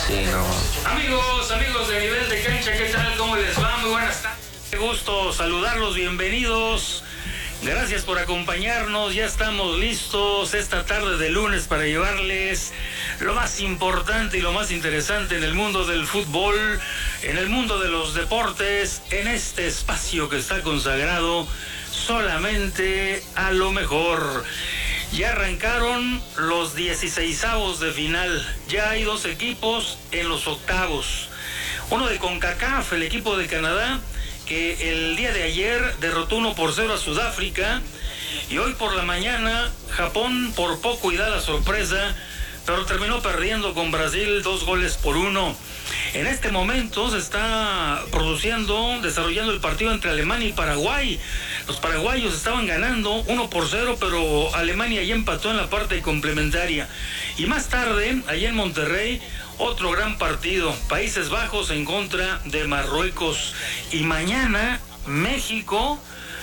Sí, no. Amigos de Nivel de Cancha, ¿qué tal? ¿Cómo les va? Muy buenas tardes. Qué gusto saludarlos, bienvenidos. Gracias por acompañarnos, ya estamos listos esta tarde de lunes para llevarles lo más importante y lo más interesante en el mundo del fútbol, en el mundo de los deportes, en este espacio que está consagrado solamente a lo mejor. Ya arrancaron los 16avos de final, ya hay dos equipos en los octavos. Uno de CONCACAF, el equipo de Canadá, que el día de ayer derrotó 1-0 a Sudáfrica, y hoy por la mañana Japón por poco y da la sorpresa, pero terminó perdiendo con Brasil 2-1. En este momento se está desarrollando el partido entre Alemania y Paraguay. Los paraguayos estaban ganando 1-0, pero Alemania ya empató en la parte complementaria. Y más tarde, allá en Monterrey, otro gran partido, Países Bajos en contra de Marruecos. Y mañana, México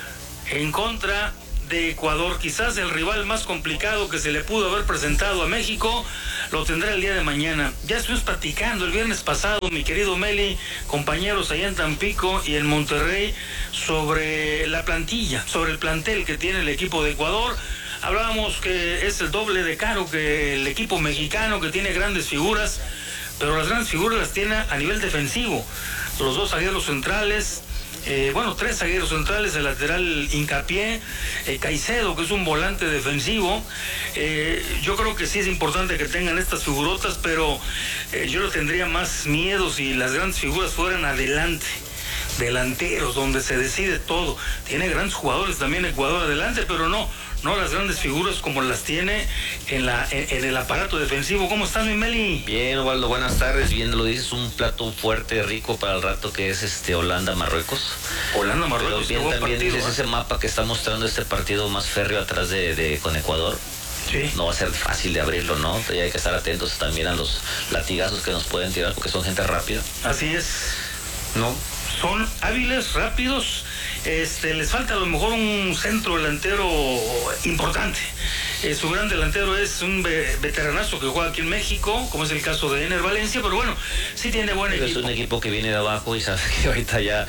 en contra de Ecuador. Quizás el rival más complicado que se le pudo haber presentado a México lo tendrá el día de mañana. Ya estuvimos platicando el viernes pasado, mi querido Meli, compañeros allá en Tampico y en Monterrey, sobre la plantilla, sobre el plantel que tiene el equipo de Ecuador. Hablábamos que es el doble de caro que el equipo mexicano, que tiene grandes figuras, pero las grandes figuras las tiene a nivel defensivo. Los dos zagueros centrales, tres zagueros centrales, el lateral Hincapié, Caicedo, que es un volante defensivo. Yo creo que sí es importante que tengan estas figurotas, pero yo le tendría más miedo si las grandes figuras fueran adelante, delanteros, donde se decide todo. Tiene grandes jugadores también Ecuador adelante, pero no las grandes figuras como las tiene en el aparato defensivo. ¿Cómo estás, mi Meli? Bien, Osvaldo, buenas tardes. Bien lo dices, un plato fuerte, rico para el rato, que es Holanda-Marruecos. Holanda-Marruecos. Pero bien también dices, ese mapa que está mostrando este partido más férreo atrás con Ecuador. Sí. No va a ser fácil de abrirlo, ¿no? Y hay que estar atentos también a los latigazos que nos pueden tirar, porque son gente rápida. Así es. ¿No? Son hábiles, rápidos. Les falta a lo mejor un centro delantero importante. Su gran delantero es un veteranazo que juega aquí en México, como es el caso de Ener Valencia, pero bueno, sí tiene buen equipo. Es un equipo que viene de abajo y sabe que ahorita ya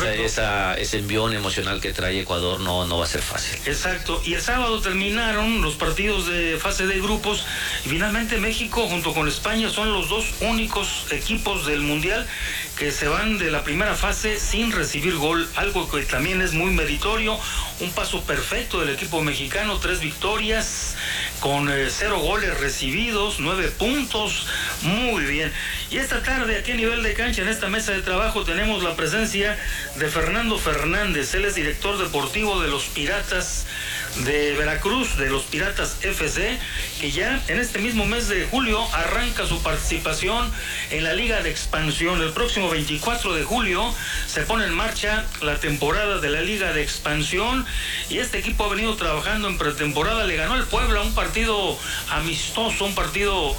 ese envión emocional que trae Ecuador no va a ser fácil. Exacto, y el sábado terminaron los partidos de fase de grupos y finalmente México junto con España son los dos únicos equipos del Mundial que se van de la primera fase sin recibir gol, algo que también es muy meritorio. Un paso perfecto del equipo mexicano, 3 victorias con 0 goles recibidos, 9 puntos, muy bien. Y esta tarde aquí a Nivel de Cancha, en esta mesa de trabajo, tenemos la presencia de Fernando Fernández. Él es director deportivo de los Piratas de Veracruz, de los Piratas FC, que ya en este mismo mes de julio arranca su participación en la Liga de Expansión. El próximo 24 de julio se pone en marcha la temporada de la Liga de Expansión y este equipo ha venido trabajando en pretemporada. Le ganó al Puebla un partido amistoso, un partido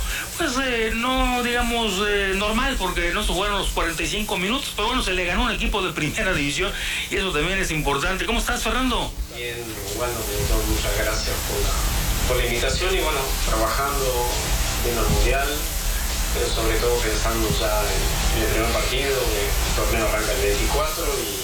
no digamos normal, porque no se jugaron los 45 minutos, pero bueno, se le ganó un equipo de primera división y eso también es importante. ¿Cómo estás, Fernando? Bien, bueno, muchas gracias por la invitación y bueno, trabajando viendo el Mundial, pero sobre todo pensando ya en el primer partido. El torneo arranca el 24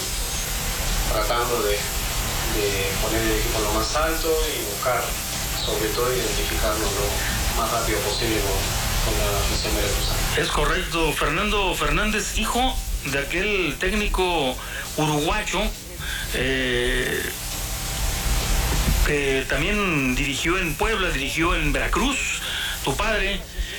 y tratando de poner el equipo lo más alto y buscar sobre todo identificarlo lo más rápido posible con la afición veracruzana. Es correcto. Fernando Fernández, hijo de aquel técnico uruguayo que también dirigió en Puebla, dirigió en Veracruz, tu padre,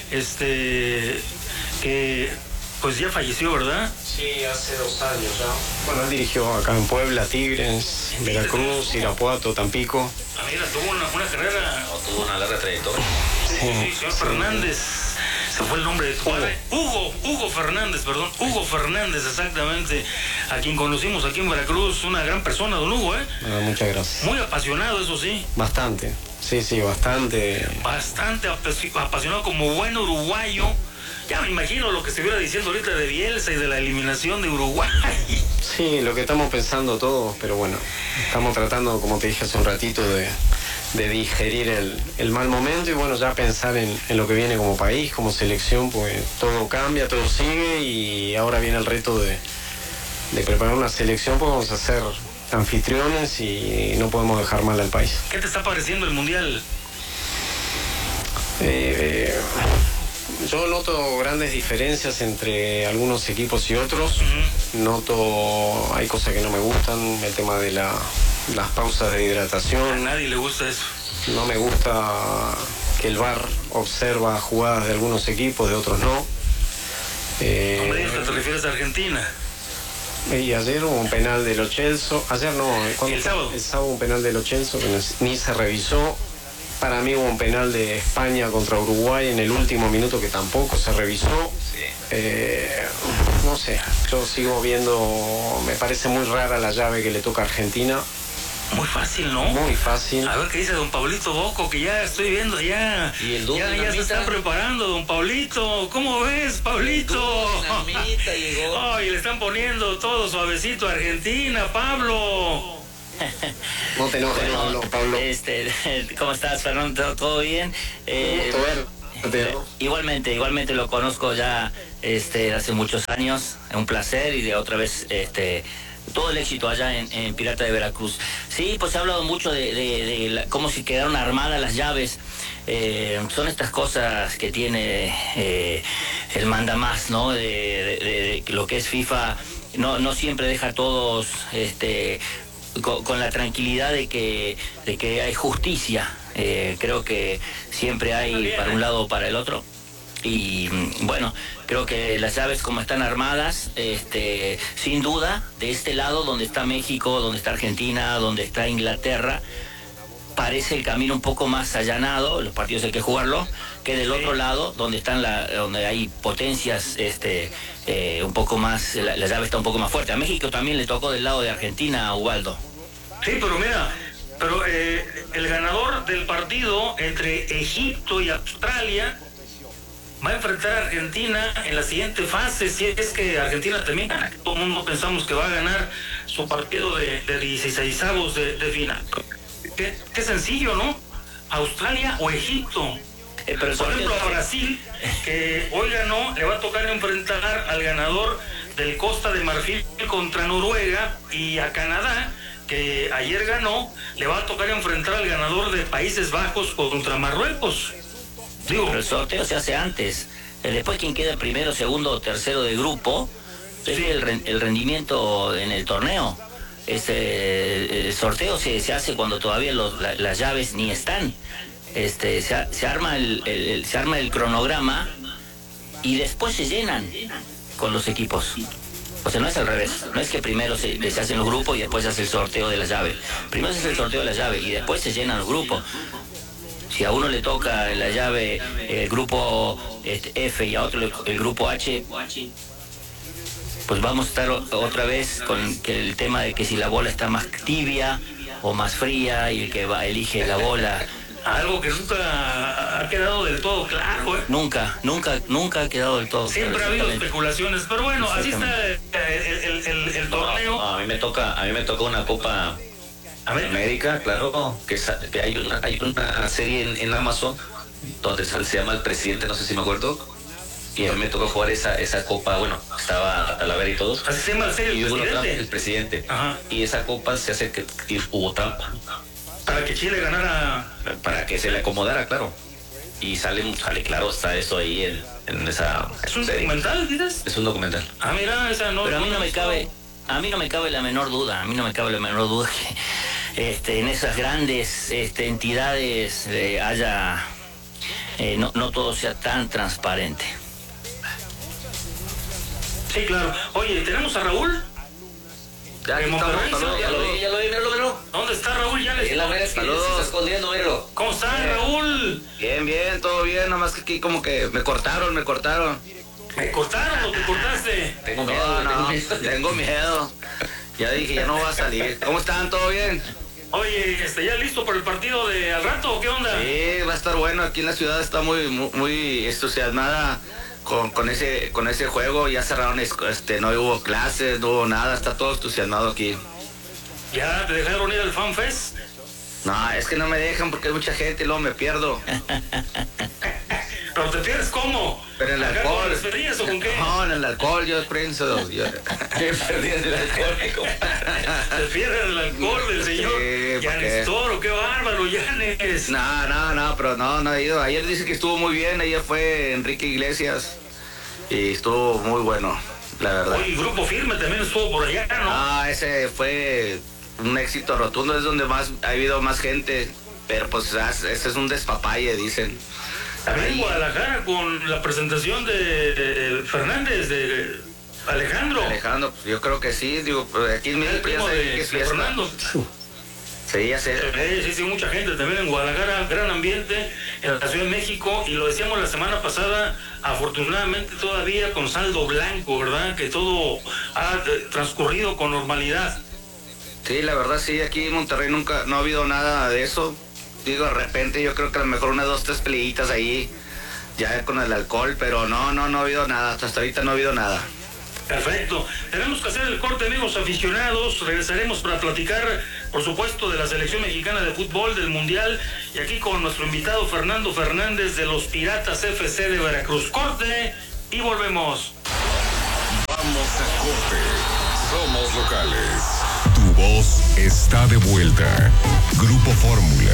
que pues ya falleció, ¿verdad? Sí, hace 2 años ya. Bueno, él dirigió acá en Puebla, Tigres, Veracruz, Irapuato, Tampico. Mira, tuvo una carrera... Tuvo una larga trayectoria. Sí, señor Fernández. Se fue el nombre de tu padre. Hugo Fernández, exactamente. A quien conocimos aquí en Veracruz, una gran persona, don Hugo, Bueno, muchas gracias. Muy apasionado, eso sí. Bastante, sí, bastante. Bastante apasionado como buen uruguayo. Ya me imagino lo que estuviera diciendo ahorita de Bielsa y de la eliminación de Uruguay. Sí, lo que estamos pensando todos, pero bueno, estamos tratando, como te dije hace un ratito, de de digerir el mal momento y bueno, ya pensar en lo que viene como país, como selección, pues todo cambia, todo sigue y ahora viene el reto de preparar una selección, pues vamos a ser anfitriones y no podemos dejar mal al país. ¿Qué te está pareciendo el Mundial? Yo noto grandes diferencias entre algunos equipos y otros. Hay cosas que no me gustan, el tema de las pausas de hidratación. A nadie le gusta eso. No me gusta que el VAR observa jugadas de algunos equipos, de otros no. No me digas que te refieres a Argentina. Y ayer hubo un penal de Lo Celso. Ayer no, ¿El sábado? El sábado un penal de Lo Celso que ni se revisó. Para mí hubo un penal de España contra Uruguay en el último minuto que tampoco se revisó. Sí. No sé, yo sigo viendo, me parece muy rara la llave que le toca a Argentina. Muy fácil, ¿no? Muy fácil. A ver qué dice don Pablito Boco, que ya estoy viendo ya. ¿Y el ya se está preparando don Pablito. ¿Cómo ves, Pablito? Ay, le están poniendo todo suavecito a Argentina, Pablo. No te enojes, Pablo. ¿Cómo estás, Fernando? ¿Todo bien? Igualmente lo conozco ya hace muchos años. Es un placer y de otra vez todo el éxito allá en Pirata de Veracruz. Sí, pues se ha hablado mucho de cómo se quedaron armadas las llaves. Son estas cosas que tiene el mandamás, ¿no? De lo que es FIFA. No siempre deja a todos con la tranquilidad de que hay justicia. Creo que siempre hay para un lado o para el otro. Y bueno, creo que las llaves como están armadas, sin duda, de este lado donde está México, donde está Argentina, donde está Inglaterra, parece el camino un poco más allanado, los partidos hay que jugarlo, que del otro lado, donde donde hay potencias, un poco más, la llave está un poco más fuerte. A México también le tocó del lado de Argentina, a Ubaldo. Sí, pero mira, el ganador del partido entre Egipto y Australia va a enfrentar a Argentina en la siguiente fase, si es que Argentina también gana. Todo el mundo pensamos que va a ganar su partido de 16avos de final. Qué sencillo, ¿no? Australia o Egipto. Por ejemplo, a Brasil, que hoy ganó, le va a tocar enfrentar al ganador del Costa de Marfil contra Noruega, y a Canadá, que ayer ganó, le va a tocar enfrentar al ganador de Países Bajos contra Marruecos. Pero el sorteo se hace antes. Después quien queda primero, segundo o tercero de grupo, es el rendimiento en el torneo. El sorteo se hace cuando todavía las llaves ni están. Se arma el cronograma y después se llenan con los equipos. O sea, no es al revés. No es que primero se hacen los grupos y después se hace el sorteo de la llave. Primero se hace el sorteo de la llave y después se llenan los grupos. Si a uno le toca la llave el grupo F y a otro el grupo H, pues vamos a estar otra vez con el tema de que si la bola está más tibia o más fría, y el que elige la bola. Algo que nunca ha quedado del todo claro, ¿eh? Nunca ha quedado del todo siempre claro. Siempre ha habido especulaciones, pero bueno, así está el torneo. A mí me toca una Copa América, claro, que hay una serie en Amazon donde se llama El Presidente, no sé si me acuerdo, y a mí me tocó jugar esa Copa. Bueno, estaba Talavera y todos. Así se llama la serie, El Presidente. Ajá. Y esa Copa se hace que hubo trampa. Para que Chile ganara. Para que se le acomodara, claro. Y sale claro, está eso ahí en esa. ¿Es un documental, dices? Es un documental. Ah, mira, esa no. Pero a mí no me cabe la menor duda. Que en esas grandes entidades haya no todo sea tan transparente. Sí, claro. Oye, ¿tenemos a Raúl? Ya lo vi, míralo. ¿Dónde está Raúl? Ya le... Saludos. Se está escondiendo, míralo. ¿Cómo está, Raúl? Bien, todo bien, nomás que aquí como que me cortaron. ¿Me cortaron o te cortaste? Tengo miedo. Ya dije, ya no va a salir. ¿Cómo están? ¿Todo bien? Oye, ¿ya listo para el partido de al rato o qué onda? Sí, va a estar bueno. Aquí en la ciudad está muy entusiasmada con ese juego. Ya cerraron, no hubo clases, no hubo nada, está todo entusiasmado aquí. ¿Ya te dejaron ir al Fan Fest? No, es que no me dejan porque hay mucha gente y luego me pierdo. ¿Pero te pierdes cómo? Pero en el alcohol. ¿Con las ferias o con qué? No, en el alcohol yo prenso. ¿Qué perdías el alcohol, mi compadre? Te pierdes el alcohol del señor Yanes Toro, qué bárbaro, Yanes. No, pero no he ido. Ayer dice que estuvo muy bien, ayer fue Enrique Iglesias y estuvo muy bueno, la verdad. Oye, Grupo Firme también estuvo por allá, ¿no? Ah, ese fue un éxito rotundo, es donde más ha habido más gente, pero pues ese es un despapalle, dicen. También en Guadalajara con la presentación de Fernández, de Alejandro. Alejandro, pues yo creo que sí, digo, aquí en México ya sé que es fiesta. Fernando. Sí, ya sé. Sí, mucha gente también en Guadalajara, gran ambiente en la Ciudad de México, y lo decíamos la semana pasada, afortunadamente todavía con saldo blanco, ¿verdad? Que todo ha transcurrido con normalidad. Sí, la verdad sí, aquí en Monterrey nunca, no ha habido nada de eso. Digo, de repente yo creo que a lo mejor 1, 2, 3 peleitas ahí, ya con el alcohol, pero no ha habido nada, hasta ahorita no ha habido nada. Perfecto. Tenemos que hacer el corte, amigos aficionados. Regresaremos para platicar, por supuesto, de la selección mexicana de fútbol, del Mundial, y aquí con nuestro invitado Fernando Fernández de los Piratas FC de Veracruz. Corte y volvemos. Vamos a corte. Somos locales. Tu voz está de vuelta. Grupo Fórmula.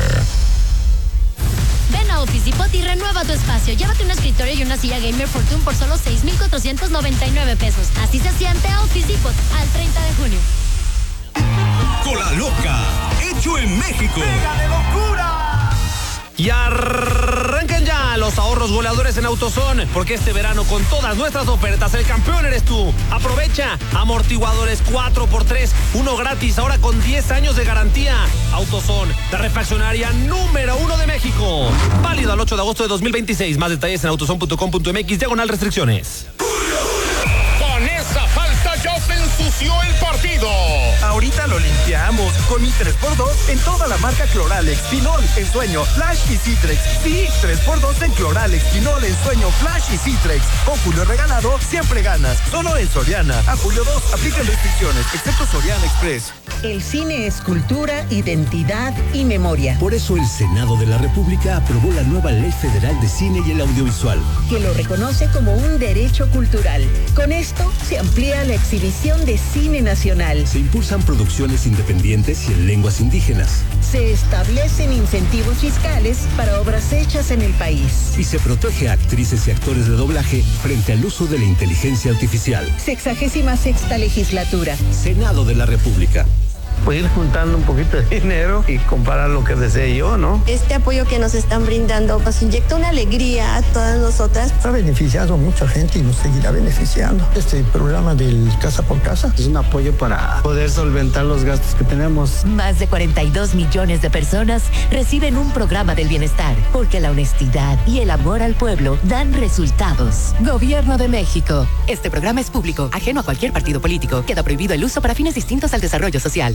Ven a Office Depot y renueva tu espacio. Llévate un escritorio y una silla gamer Fortune por solo $6,499 pesos. Así se siente a Office Depot al 30 de junio. Cola Loca, hecho en México. ¡Pega de locura! Y arrancan ya los ahorros goleadores en AutoZone, porque este verano con todas nuestras ofertas el campeón eres tú. Aprovecha amortiguadores 4x3, uno gratis, ahora con 10 años de garantía. AutoZone, la refaccionaria número 1 de México. Válido al 8 de agosto de 2026. Más detalles en autozone.com.mx/restricciones. Con esa falta ya se ensució el partido. Ahorita lo limpiamos con mi 3x2 en toda la marca Cloralex, Pinol, Ensueño, Flash y Citrex. Sí, 3x2 en Cloralex, Pinol, Ensueño, Flash y Citrex. Con Julio regalado, siempre ganas. Solo en Soriana. A julio 2, aplican restricciones, excepto Soriana Express. El cine es cultura, identidad y memoria. Por eso el Senado de la República aprobó la nueva Ley Federal de Cine y el Audiovisual, que lo reconoce como un derecho cultural. Con esto se amplía la exhibición de cine nacional. Se impulsan producciones independientes y en lenguas indígenas. Se establecen incentivos fiscales para obras hechas en el país. Y se protege a actrices y actores de doblaje frente al uso de la inteligencia artificial. 66ª legislatura. Senado de la República. Pues ir juntando un poquito de dinero y comparar lo que desee yo, ¿no? Este apoyo que nos están brindando nos inyecta una alegría a todas nosotras. Ha beneficiado a mucha gente y nos seguirá beneficiando. Este programa del Casa por Casa es un apoyo para poder solventar los gastos que tenemos. Más de 42 millones de personas reciben un programa del bienestar, porque la honestidad y el amor al pueblo dan resultados. Gobierno de México. Este programa es público, ajeno a cualquier partido político. Queda prohibido el uso para fines distintos al desarrollo social.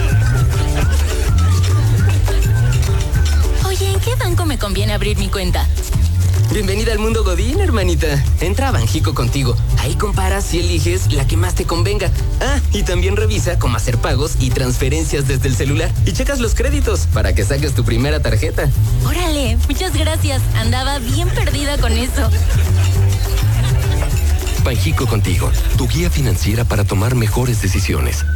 Oye, ¿en qué banco me conviene abrir mi cuenta? Bienvenida al mundo Godín, hermanita. Entra a Banjico Contigo. Ahí comparas y eliges la que más te convenga. Ah, y también revisa cómo hacer pagos y transferencias desde el celular. Y checas los créditos para que saques tu primera tarjeta. Órale, muchas gracias. Andaba bien perdida con eso. Banjico Contigo, tu guía financiera para tomar mejores decisiones.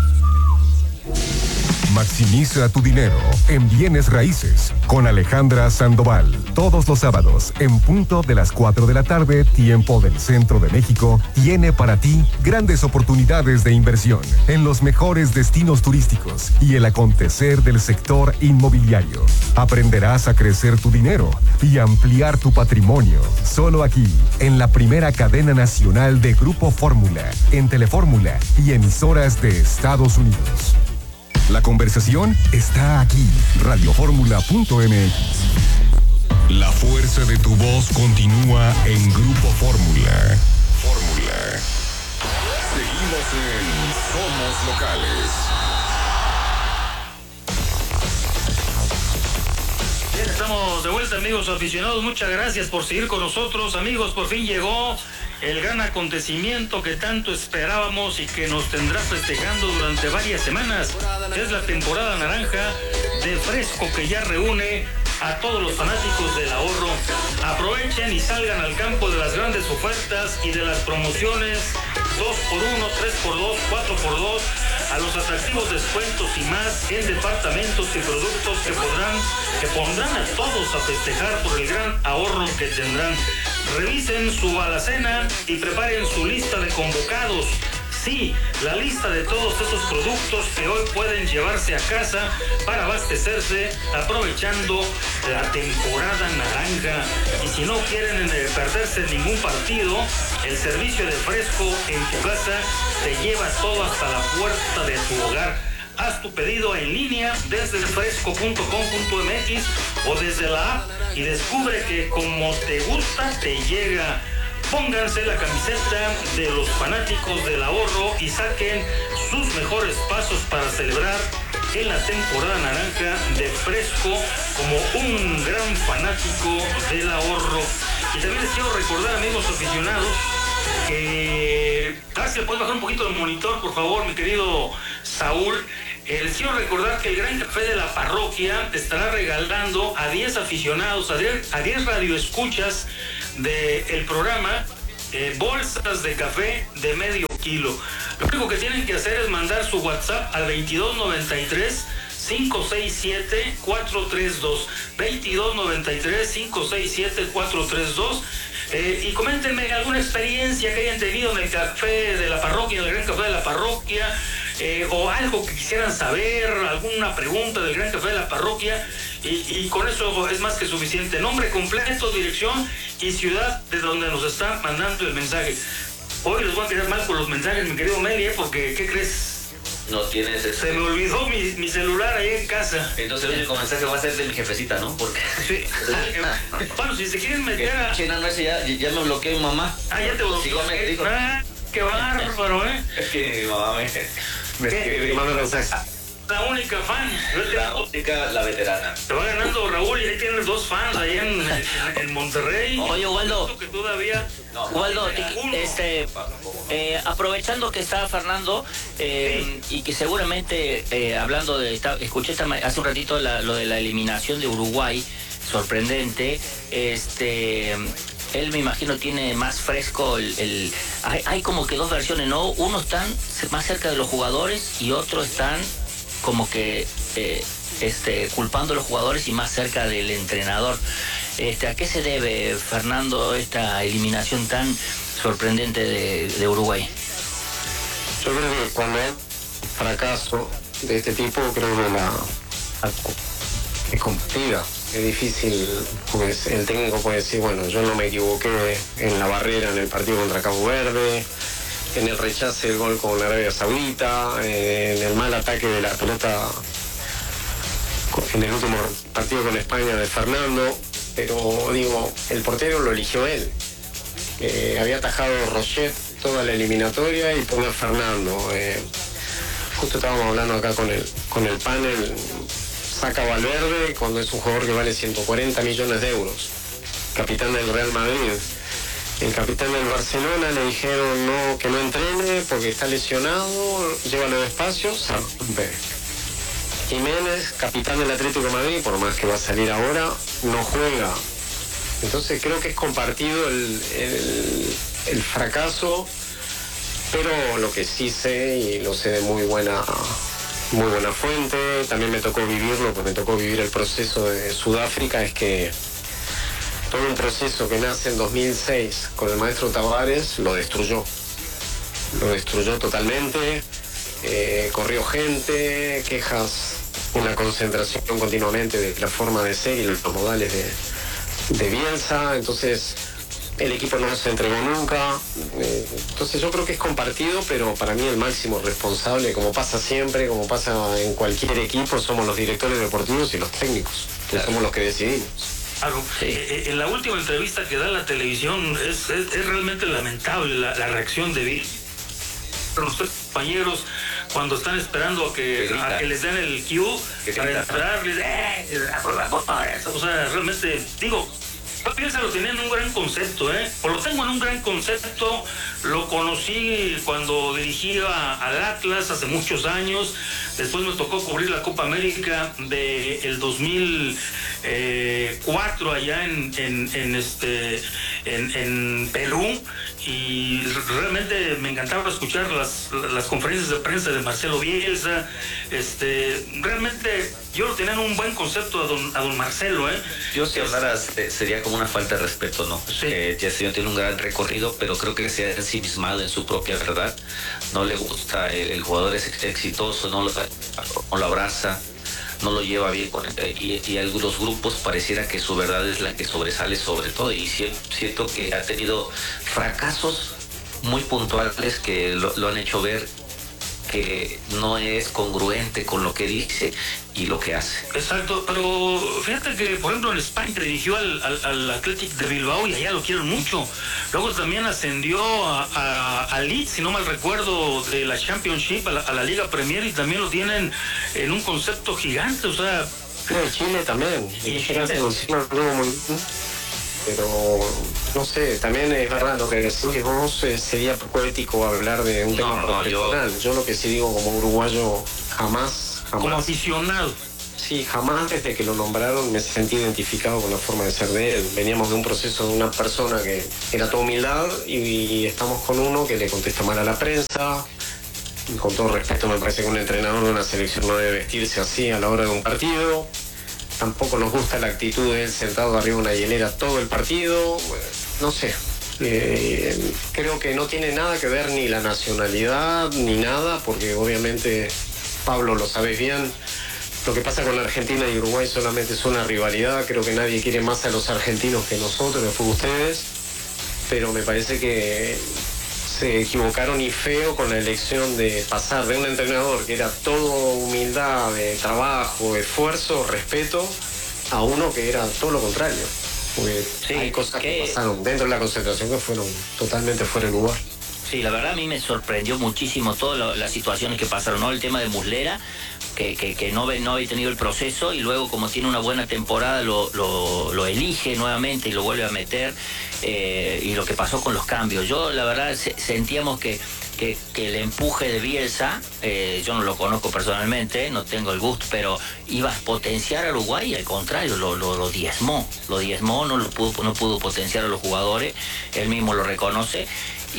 Maximiza tu dinero en bienes raíces con Alejandra Sandoval. Todos los sábados, en punto de las 4 de la tarde, tiempo del centro de México, tiene para ti grandes oportunidades de inversión en los mejores destinos turísticos y el acontecer del sector inmobiliario. Aprenderás a crecer tu dinero y ampliar tu patrimonio. Solo aquí, en la primera cadena nacional de Grupo Fórmula, en Telefórmula y emisoras de Estados Unidos. La conversación está aquí, radioformula.mx. La fuerza de tu voz continúa en Grupo Fórmula. Fórmula. Seguimos en Somos Locales. Bien, estamos de vuelta, amigos aficionados. Muchas gracias por seguir con nosotros. Amigos, por fin llegó el gran acontecimiento que tanto esperábamos y que nos tendrá festejando durante varias semanas. Es la temporada naranja de Fresco que ya reúne a todos los fanáticos del ahorro. Aprovechen y salgan al campo de las grandes ofertas y de las promociones 2x1, 3x2, 4x2, a los atractivos descuentos y más en departamentos y productos que pondrán a todos a festejar por el gran ahorro que tendrán. Revisen su alacena y preparen su lista de convocados. Sí, la lista de todos esos productos que hoy pueden llevarse a casa para abastecerse aprovechando la temporada naranja. Y si no quieren perderse ningún partido, el servicio de Fresco en tu casa te lleva todo hasta la puerta de tu hogar. Haz tu pedido en línea desde fresco.com.mx o desde la app y descubre que como te gusta te llega. Pónganse la camiseta de los fanáticos del ahorro y saquen sus mejores pasos para celebrar en la temporada naranja de Fresco como un gran fanático del ahorro. Y también les quiero recordar, amigos aficionados, que... ¿le puedes bajar un poquito el monitor, por favor, mi querido Saúl? Les quiero recordar que el Gran Café de la Parroquia estará regalando a 10 aficionados, a 10 radioescuchas del programa, bolsas de café de medio kilo. Lo único que tienen que hacer es mandar su WhatsApp al 2293-567-432. 2293-567-432. Y coméntenme alguna experiencia que hayan tenido en el café de la parroquia, en el Gran Café de la Parroquia, o algo que quisieran saber, alguna pregunta del Gran Café de la Parroquia, y con eso es más que suficiente. Nombre completo, dirección y ciudad de donde nos está mandando el mensaje. Hoy les voy a quedar mal con los mensajes, mi querido Meli, porque ¿qué crees? No tienes eso. Se me olvidó mi celular ahí en casa. Entonces el único mensaje va a ser de mi jefecita, ¿no? Porque... Sí. Bueno, si se quieren meter a... China, no, ese ya me bloqueó mi mamá. Ah, ya te bloqueó. Qué bárbaro, ¿eh? Es que mi mamá me manda mensajes. La única fan. La única, la veterana. Te va ganando Raúl y ahí tienes 2 fans ahí en Monterrey. Oye, Waldo. Que todavía... Waldo, aprovechando que está Fernando y que seguramente hablando de... Escuché hace un ratito lo de la eliminación de Uruguay, sorprendente. Él me imagino tiene más fresco hay como que 2 versiones, ¿no? Uno están más cerca de los jugadores y otro están como que culpando a los jugadores y más cerca del entrenador. ¿A qué se debe, Fernando, esta eliminación tan sorprendente de Uruguay? Yo creo que cuando hay fracaso de este tipo, creo que es complicada. Es difícil, pues el técnico puede decir, bueno, yo no me equivoqué en la barrera en el partido contra Cabo Verde, en el rechace del gol con Arabia Saudita, en el mal ataque de la pelota en el último partido con España de Fernando, pero digo, el portero lo eligió él. Había atajado Roget toda la eliminatoria y pone a Fernando. Justo estábamos hablando acá con el panel. Saca a Valverde cuando es un jugador que vale 140 millones de euros. Capitán del Real Madrid. El capitán del Barcelona le dijeron que no entrene porque está lesionado, llévalo despacio, Jiménez, capitán del Atlético de Madrid, por más que va a salir ahora, no juega. Entonces creo que es compartido el fracaso, pero lo que sí sé, y lo sé de muy buena fuente, también me tocó vivirlo, porque me tocó vivir el proceso de Sudáfrica, es que todo un proceso que nace en 2006 con el maestro Tavares lo destruyó totalmente. Corrió gente, quejas, una concentración continuamente de la forma de ser y los modales de Bielsa. Entonces el equipo no se entregó nunca. Entonces yo creo que es compartido, pero para mí el máximo responsable, como pasa siempre, como pasa en cualquier equipo, somos los directores deportivos y los técnicos, que somos los que decidimos. Claro, en la última entrevista que da la televisión es realmente lamentable la reacción de Bill. Nuestros compañeros, cuando están esperando a que les den el cue para entrarles, o sea, realmente, digo, Bielsa lo tenía en un gran concepto, o lo tengo en un gran concepto. Lo conocí cuando dirigía al Atlas hace muchos años, Después me tocó cubrir la Copa América del 2004 allá en Perú, y realmente me encantaba escuchar las conferencias de prensa de Marcelo Bielsa. Realmente yo lo tenía en un buen concepto a don Marcelo, Yo, si hablaras, sería como una falta de respeto, ¿no? Sí. Ya señor tiene un gran recorrido, pero creo que se ha ensimismado en su propia verdad. No le gusta, el jugador es exitoso, no lo abraza, no lo lleva bien y algunos grupos pareciera que su verdad es la que sobresale sobre todo, y siento que ha tenido fracasos muy puntuales que lo han hecho ver que no es congruente con lo que dice y lo que hace. Exacto, pero fíjate que, por ejemplo, en España dirigió al Athletic de Bilbao y allá lo quieren mucho. Luego también ascendió a Leeds, si no mal recuerdo, de la Championship a la Liga Premier, y también lo tienen en un concepto gigante, o sea... En Chile también. Pero no sé, también es verdad lo que decís vos, sería poético hablar de un tema profesional. Yo lo que sí digo como uruguayo, jamás. Como aficionado. Sí, jamás desde que lo nombraron me sentí identificado con la forma de ser de él. Veníamos de un proceso de una persona que era toda humildad, y estamos con uno que le contesta mal a la prensa. Y con todo respeto, me parece que un entrenador de una selección no debe vestirse así a la hora de un partido. Tampoco nos gusta la actitud de él sentado arriba de una hielera todo el partido. No sé. Creo que no tiene nada que ver ni la nacionalidad ni nada, porque obviamente, Pablo, lo sabés bien, lo que pasa con Argentina y Uruguay solamente es una rivalidad. Creo que nadie quiere más a los argentinos que nosotros, después ustedes, pero me parece que se equivocaron y feo con la elección de pasar de un entrenador que era todo humildad, de trabajo, esfuerzo, respeto, a uno que era todo lo contrario. Porque sí, hay cosas que pasaron dentro de la concentración que fueron totalmente fuera de lugar. Sí, la verdad a mí me sorprendió muchísimo todas las situaciones que pasaron, ¿no? El tema de Muslera, que no había tenido el proceso, y luego, como tiene una buena temporada, lo elige nuevamente y lo vuelve a meter, y lo que pasó con los cambios. Yo la verdad sentíamos que el empuje de Bielsa, yo no lo conozco personalmente, no tengo el gusto, pero iba a potenciar a Uruguay, y al contrario, lo diezmó, no pudo potenciar a los jugadores, él mismo lo reconoce,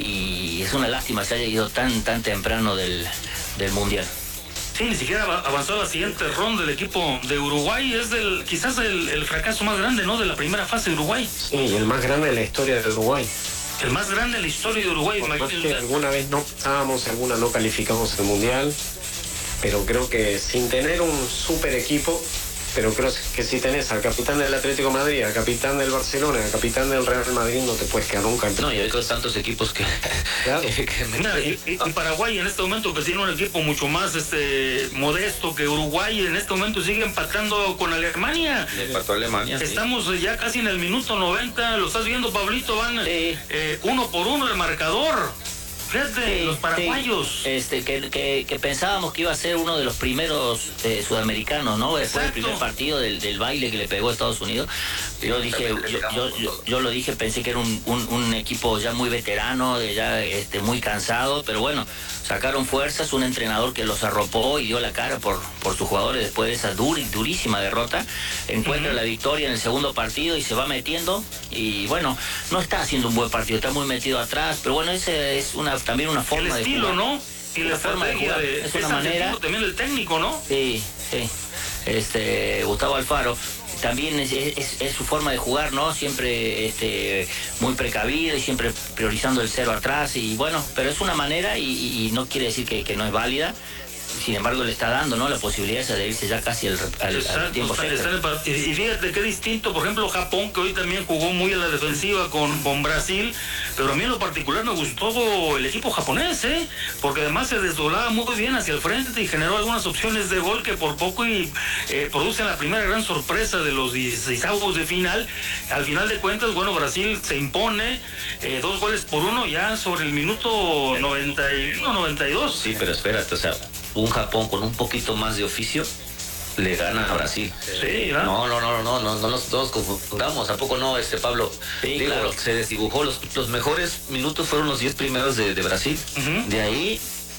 y es una lástima que se haya ido tan temprano del Mundial. Sí, ni siquiera avanzó a la siguiente ronda del equipo de Uruguay. Es quizás el fracaso más grande, ¿no?, de la primera fase de Uruguay. Sí, el más grande de la historia de Uruguay. El más grande de la historia de Uruguay. Que alguna vez no estábamos, alguna no calificamos el Mundial, pero creo que sin tener un super equipo, pero creo que si tenés al capitán del Atlético de Madrid, al capitán del Barcelona, al capitán del Real Madrid, no te puedes quedar nunca. No, y hay tantos equipos que... Claro. y Paraguay en este momento, que tiene un equipo mucho más modesto que Uruguay, en este momento sigue empatando con Alemania. Empató Alemania. Estamos ya casi en el minuto 90, lo estás viendo, Pablito, van 1-1 el marcador. Fíjate, los paraguayos. Que pensábamos que iba a ser uno de los primeros sudamericanos, ¿no? Después del primer partido del baile que le pegó a Estados Unidos. Yo dije, yo lo dije, pensé que era un equipo ya muy veterano, ya muy cansado, pero bueno, sacaron fuerzas, un entrenador que los arropó y dio la cara por sus jugadores después de esa durísima derrota. Encuentra la victoria en el segundo partido y se va metiendo, y bueno, no está haciendo un buen partido, está muy metido atrás, pero bueno, ese es también una forma de jugar. ¿No? Y la forma de jugar, es una manera. También el técnico, ¿no? Sí. Gustavo Alfaro también es su forma de jugar, ¿no? Siempre muy precavido y siempre priorizando el cero atrás, y bueno, pero es una manera, y no quiere decir que no es válida. Sin embargo, le está dando, ¿no?, la posibilidad de irse ya casi al tiempo extra. Y fíjate qué distinto, por ejemplo, Japón, que hoy también jugó muy a la defensiva con Brasil, pero a mí en lo particular me gustó el equipo japonés, porque además se desdoblaba muy bien hacia el frente y generó algunas opciones de gol que por poco producen la primera gran sorpresa de los 16avos de final. Al final de cuentas, bueno, Brasil se impone 2-1 ya sobre el minuto 91-92. Sí, pero espérate, o sea, un Japón con un poquito más de oficio le gana a Brasil. Sí, no nos confundamos, ¿a poco no, Pablo? Sí, claro. Se desdibujó, los mejores minutos fueron los 10 primeros de Brasil. De ahí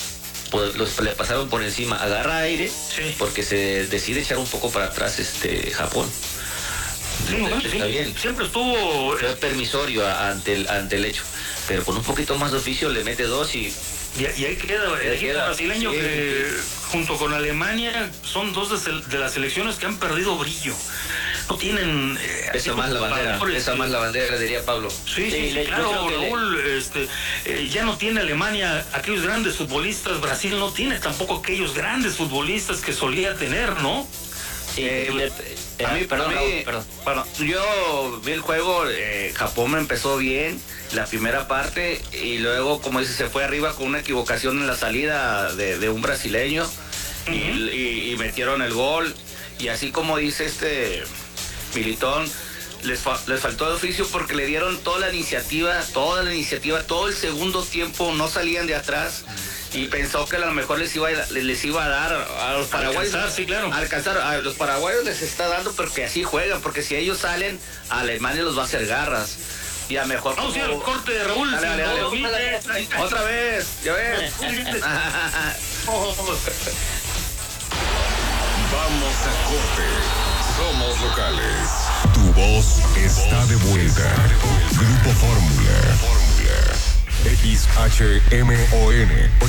le pasaron por encima, agarra aire, porque se decide echar un poco para atrás Japón. Está bien. Siempre estuvo permisorio ante el hecho, pero con un poquito más de oficio le mete 2 y ahí queda el equipo brasileño que junto con Alemania son 2 de las selecciones que han perdido brillo. No tienen pesa más la bandera, diría Pablo. Sí, claro, Raúl, ya no tiene Alemania aquellos grandes futbolistas, Brasil no tiene tampoco aquellos grandes futbolistas que solía tener, ¿no? Perdón. Yo vi el juego, Japón me empezó bien la primera parte y luego, como dice, se fue arriba con una equivocación en la salida de un brasileño y metieron el gol. Y así como dice Militón, les faltó de oficio porque le dieron toda la iniciativa, todo el segundo tiempo, no salían de atrás. Y pensó que a lo mejor les iba a dar a los paraguayos. Alcanzar, a los paraguayos les está dando porque así juegan, porque si ellos salen, a Alemania los va a hacer garras. Y a lo mejor. Vamos a ir al corte de Raúl. Dale. Otra vez, ya ves. Vamos a corte. Somos locales. Tu voz está de vuelta. Grupo Fórmula. XHMON